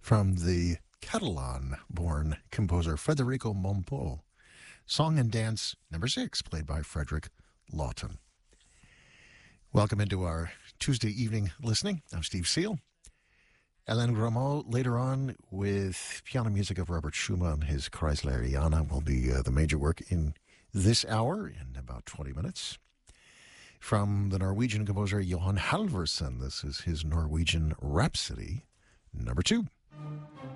from the Catalan-born composer Federico Mompou. Song and Dance number 6, played by Frederick Lawton. Welcome into our Tuesday evening listening. I'm Steve Seal. Alain Grammont later on with piano music of Robert Schumann. His Kreisleriana will be the major work in this hour in about 20 minutes. From the Norwegian composer Johan Halvorsen, this is his Norwegian Rhapsody number 2.